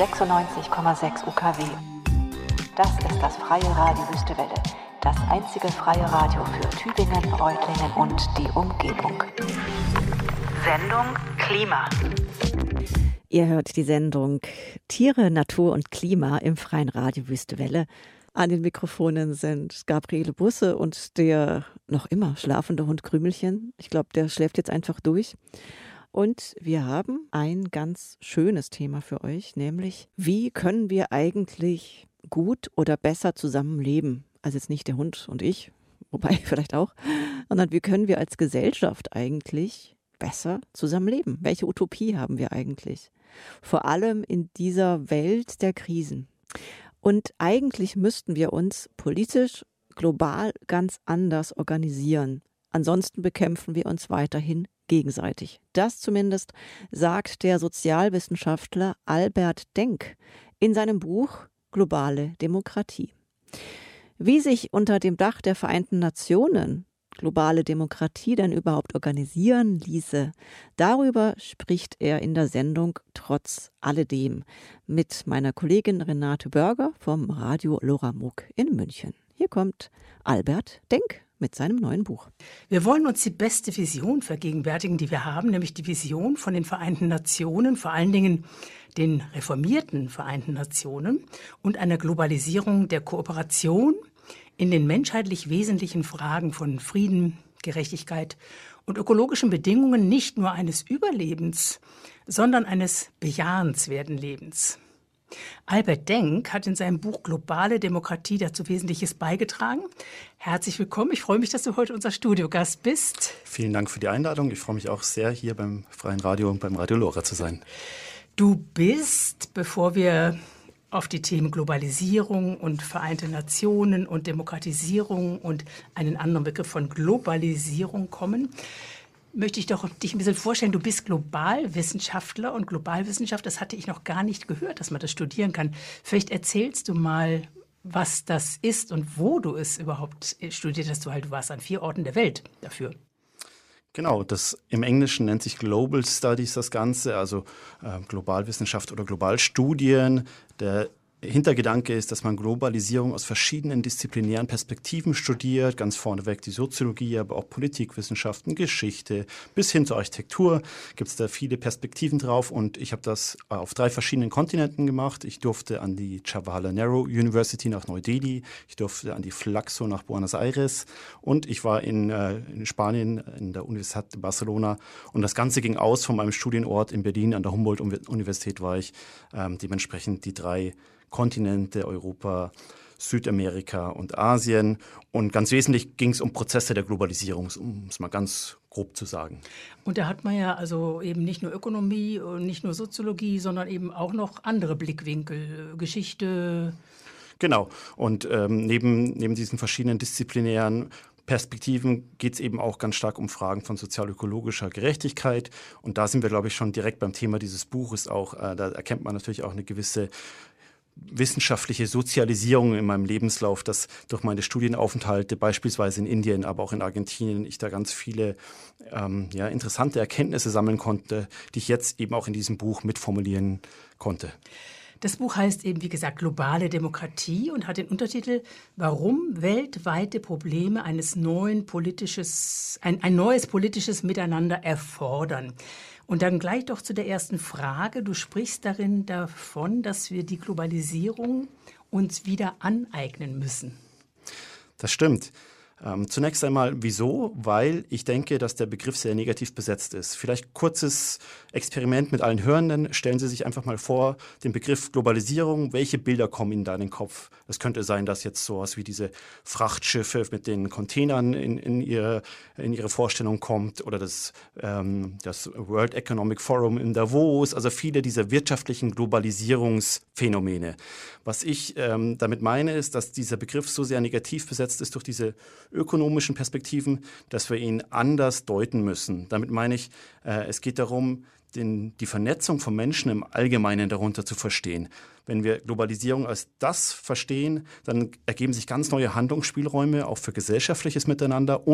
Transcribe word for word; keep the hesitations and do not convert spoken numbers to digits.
sechsundneunzig Komma sechs U K W. Das ist das freie Radio Wüstewelle, das einzige freie Radio für Tübingen, Reutlingen und die Umgebung. Sendung Klima. Ihr hört die Sendung Tiere, Natur und Klima im freien Radio Wüstewelle. An den Mikrofonen sind Gabriele Busse und der noch immer schlafende Hund Krümelchen. Ich glaube, der schläft jetzt einfach durch. Und wir haben ein ganz schönes Thema für euch, nämlich wie können wir eigentlich gut oder besser zusammenleben? Also jetzt nicht der Hund und ich, wobei vielleicht auch, sondern wie können wir als Gesellschaft eigentlich besser zusammenleben? Welche Utopie haben wir eigentlich? Vor allem in dieser Welt der Krisen. Und eigentlich müssten wir uns politisch, global ganz anders organisieren. Ansonsten bekämpfen wir uns weiterhin gegenseitig. Das zumindest sagt der Sozialwissenschaftler Albert Denk in seinem Buch Globale Demokratie. Wie sich unter dem Dach der Vereinten Nationen globale Demokratie denn überhaupt organisieren ließe, darüber spricht er in der Sendung Trotz alledem mit meiner Kollegin Renate Börger vom Radio Lora Muck in München. Hier kommt Albert Denk mit seinem neuen Buch. Wir wollen uns die beste Vision vergegenwärtigen, die wir haben, nämlich die Vision von den Vereinten Nationen, vor allen Dingen den reformierten Vereinten Nationen und einer Globalisierung der Kooperation in den menschheitlich wesentlichen Fragen von Frieden, Gerechtigkeit und ökologischen Bedingungen nicht nur eines Überlebens, sondern eines bejahenswerten Lebens. Albert Denk hat in seinem Buch Globale Demokratie dazu Wesentliches beigetragen. Herzlich willkommen. Ich freue mich, dass du heute unser Studiogast bist. Vielen Dank für die Einladung. Ich freue mich auch sehr, hier beim Freien Radio und beim Radio Lora zu sein. Du bist, bevor wir auf die Themen Globalisierung und Vereinte Nationen und Demokratisierung und einen anderen Begriff von Globalisierung kommen, möchte ich doch dich ein bisschen vorstellen. Du bist Globalwissenschaftler und Globalwissenschaft, das hatte ich noch gar nicht gehört, dass man das studieren kann. Vielleicht erzählst du mal, was das ist und wo du es überhaupt studiert hast. Du, halt, du warst an vier Orten der Welt dafür. Genau, das im Englischen nennt sich Global Studies das Ganze, also äh, Globalwissenschaft oder Globalstudien. Der Hintergedanke ist, dass man Globalisierung aus verschiedenen disziplinären Perspektiven studiert, ganz vorneweg die Soziologie, aber auch Politikwissenschaften, Geschichte, bis hin zur Architektur gibt es da viele Perspektiven drauf und ich habe das auf drei verschiedenen Kontinenten gemacht. Ich durfte an die Jawaharlal Nehru University nach Neu-Delhi, ich durfte an die Flaxo nach Buenos Aires und ich war in, äh, in Spanien in der Universität de Barcelona und das Ganze ging aus von meinem Studienort in Berlin an der Humboldt-Universität war ich, ähm, dementsprechend die drei Kontinente, Europa, Südamerika und Asien. Und ganz wesentlich ging es um Prozesse der Globalisierung, um es mal ganz grob zu sagen. Und da hat man ja also eben nicht nur Ökonomie und nicht nur Soziologie, sondern eben auch noch andere Blickwinkel, Geschichte. Genau. Und ähm, neben, neben diesen verschiedenen disziplinären Perspektiven geht es eben auch ganz stark um Fragen von sozial-ökologischer Gerechtigkeit. Und da sind wir, glaube ich, schon direkt beim Thema dieses Buches auch. Äh, da erkennt man natürlich auch eine gewisse wissenschaftliche Sozialisierung in meinem Lebenslauf, dass durch meine Studienaufenthalte beispielsweise in Indien, aber auch in Argentinien, ich da ganz viele ähm, ja, interessante Erkenntnisse sammeln konnte, die ich jetzt eben auch in diesem Buch mitformulieren konnte. Das Buch heißt eben, wie gesagt, Globale Demokratie und hat den Untertitel Warum weltweite Probleme eines neuen politisches, ein, ein neues politisches Miteinander erfordern. Und dann gleich doch zu der ersten Frage. Du sprichst darin davon, dass wir die Globalisierung uns wieder aneignen müssen. Das stimmt. Ähm, zunächst einmal, wieso? Weil ich denke, dass der Begriff sehr negativ besetzt ist. Vielleicht kurzes Experiment mit allen Hörenden. Stellen Sie sich einfach mal vor, den Begriff Globalisierung, welche Bilder kommen Ihnen da in den Kopf? Es könnte sein, dass jetzt sowas wie diese Frachtschiffe mit den Containern in, in, ihre, in ihre Vorstellung kommt oder das, ähm, das World Economic Forum in Davos, also viele dieser wirtschaftlichen Globalisierungsphänomene. Was ich ähm, damit meine, ist, dass dieser Begriff so sehr negativ besetzt ist durch diese ökonomischen Perspektiven, dass wir ihn anders deuten müssen. Damit meine ich, äh, es geht darum, den, die Vernetzung von Menschen im Allgemeinen darunter zu verstehen. Wenn wir Globalisierung als das verstehen, dann ergeben sich ganz neue Handlungsspielräume, auch für gesellschaftliches Miteinander.